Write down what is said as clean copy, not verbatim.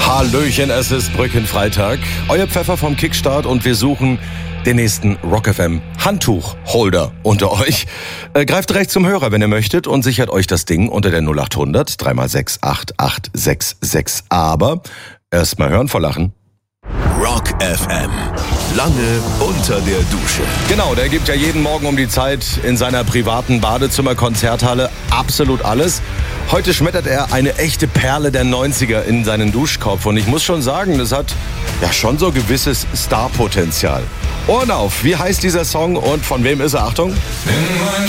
Hallöchen, es ist Brückenfreitag. Euer Pfeffer vom Kickstart und wir suchen den nächsten Rock FM Handtuchholder unter euch. Greift direkt zum Hörer, wenn ihr möchtet, und sichert euch das Ding unter der 0800 3x6 8866. Aber erstmal hören vor Lachen. Rock FM. Lange unter der Dusche. Genau, der gibt ja jeden Morgen um die Zeit in seiner privaten Badezimmer-Konzerthalle absolut alles. Heute schmettert er eine echte Perle der 90er in seinen Duschkopf. Und ich muss schon sagen, das hat ja schon so gewisses Starpotenzial. Ohren auf, wie heißt dieser Song und von wem ist er? Achtung. In mein